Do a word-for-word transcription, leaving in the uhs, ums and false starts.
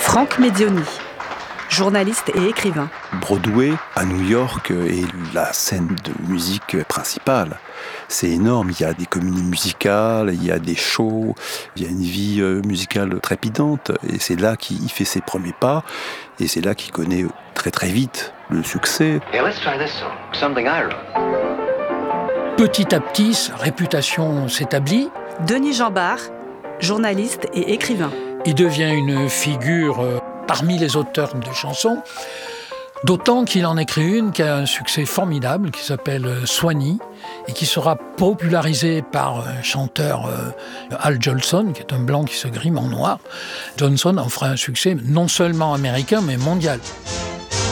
Franck Medioni, journaliste et écrivain. Broadway, à New York, est la scène de musique principale. C'est énorme, il y a des comédies musicales, il y a des shows, il y a une vie musicale trépidante. Et c'est là qu'il fait ses premiers pas, et c'est là qu'il connaît très très vite le succès. Hey, let's try this song, something I wrote. Petit à petit, sa réputation s'établit. Denis Jambard, journaliste et écrivain. Il devient une figure euh, parmi les auteurs de chansons, d'autant qu'il en écrit une qui a un succès formidable, qui s'appelle euh, Swanee, et qui sera popularisée par un chanteur euh, Al Jolson, qui est un blanc qui se grime en noir. Johnson en fera un succès non seulement américain, mais mondial.